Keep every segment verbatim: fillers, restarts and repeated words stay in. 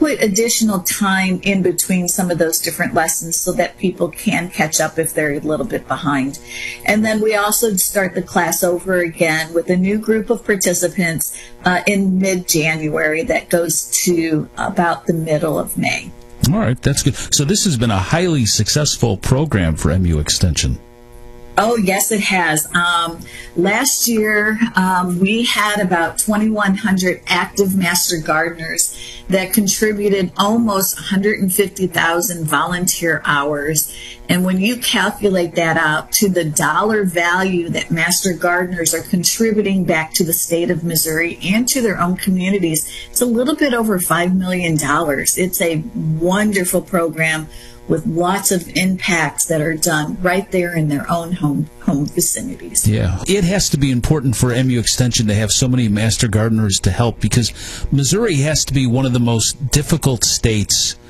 put additional time in between some of those different lessons so that people can catch up if they're a little bit behind. And then we also start the class over again with a new group of participants uh, in mid-January that goes to about the middle of May. All right, that's good. So this has been a highly successful program for M U Extension. Oh, yes, it has. Um, last year, um, we had about twenty-one hundred active Master Gardeners that contributed almost one hundred fifty thousand volunteer hours. And when you calculate that out to the dollar value that Master Gardeners are contributing back to the state of Missouri and to their own communities, it's a little bit over five million dollars. It's a wonderful program with lots of impacts that are done right there in their own home home vicinities. Yeah. It has to be important for M U Extension to have so many Master Gardeners to help, because Missouri has to be one of the most difficult states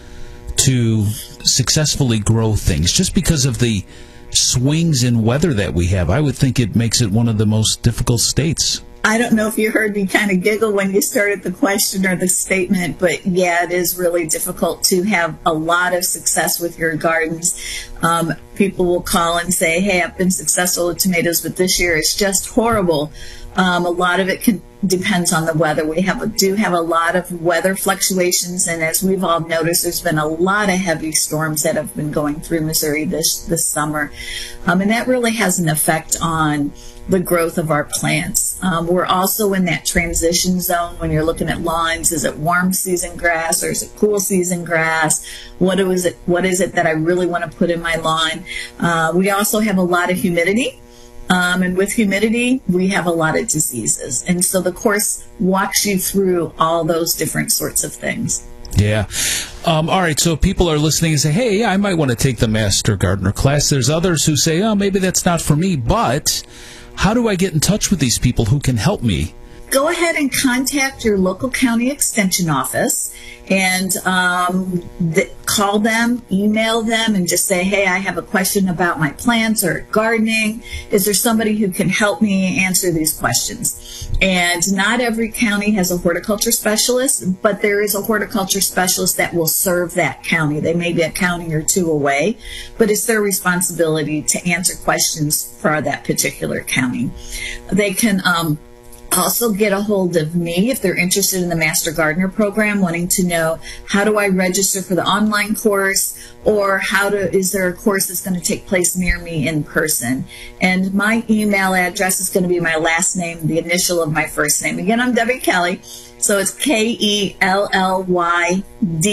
to successfully grow things, just because of the swings in weather that we have. I would think it makes it one of the most difficult states. I don't know if you heard me kind of giggle when you started the question or the statement, but yeah, it is really difficult to have a lot of success with your gardens. Um, people will call and say, hey, I've been successful with tomatoes, but this year it's just horrible. Um, a lot of it can, depends on the weather. We have do have a lot of weather fluctuations, and as we've all noticed, there's been a lot of heavy storms that have been going through Missouri this, this summer. Um, and that really has an effect on the growth of our plants. Um, we're also in that transition zone when you're looking at lawns. Is it warm season grass or is it cool season grass? What is it, what is it that I really want to put in my lawn? Uh, we also have a lot of humidity. Um, and with humidity, we have a lot of diseases. And so the course walks you through all those different sorts of things. Yeah. Um, all right, so people are listening and say, hey, I might want to take the Master Gardener class. There's others who say, oh, maybe that's not for me, but how do I get in touch with these people who can help me? Go ahead and contact your local county extension office and um, th- call them, email them, and just say, hey, I have a question about my plants or gardening. Is there somebody who can help me answer these questions? And not every county has a horticulture specialist, but there is a horticulture specialist that will serve that county. They may be a county or two away, but it's their responsibility to answer questions for that particular county. They can um, also get a hold of me if they're interested in the Master Gardener program, wanting to know how do I register for the online course, or how to, is there a course that's going to take place near me in person? And my email address is going to be my last name, the initial of my first name. Again, I'm Debbie Kelly, so it's K E L L Y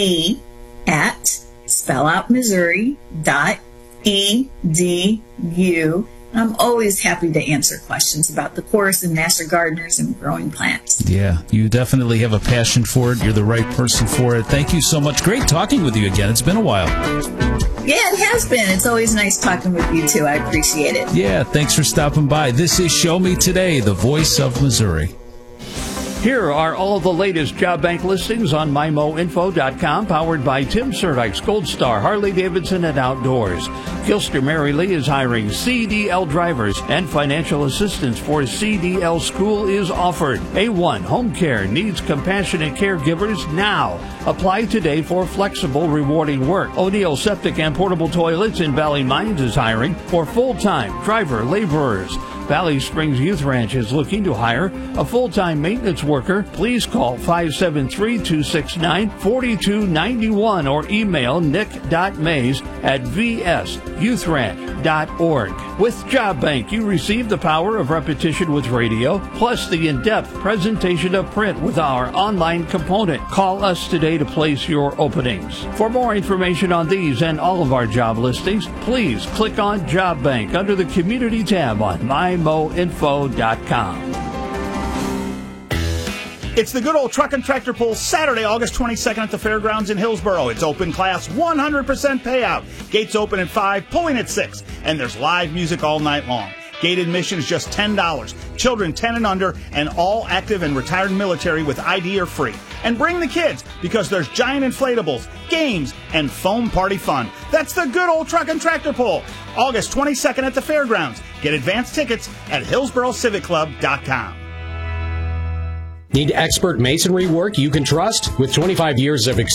D at spelloutmissouri dot E D U. I'm always happy to answer questions about the course and Master Gardeners and growing plants. Yeah, you definitely have a passion for it. You're the right person for it. Thank you so much. Great talking with you again. It's been a while. Yeah, it has been. It's always nice talking with you, too. I appreciate it. Yeah, thanks for stopping by. This is Show Me Today, the voice of Missouri. Here are all the latest job bank listings on my mo info dot com, powered by Tim Serdykes, Gold Star, Harley-Davidson, and Outdoors. Gilster Mary Lee is hiring C D L drivers, and financial assistance for C D L school is offered. A one Home Care needs compassionate caregivers now. Apply today for flexible, rewarding work. O'Neill Septic and Portable Toilets in Valley Mines is hiring for full-time driver laborers. Valley Springs Youth Ranch is looking to hire a full-time maintenance worker. Please call five seven three, two six nine, four two nine one or email nick dot mays at v s youth ranch dot org. With Job Bank, you receive the power of repetition with radio, plus the in-depth presentation of print with our online component. Call us today to place your openings. For more information on these and all of our job listings, please click on Job Bank under the Community tab on my mo info dot com. It's the good old Truck and Tractor Pull, Saturday, August twenty-second at the Fairgrounds in Hillsboro. It's open class, one hundred percent payout. Gates open at five, pulling at six, and there's live music all night long. Gate admission is just ten dollars. Children ten and under, and all active and retired military with I D are free. And bring the kids, because there's giant inflatables, games, and foam party fun. That's the good old Truck and Tractor Pull, August twenty-second at the Fairgrounds. Get advance tickets at hillsboro civic club dot com. Need expert masonry work you can trust? With twenty-five years of experience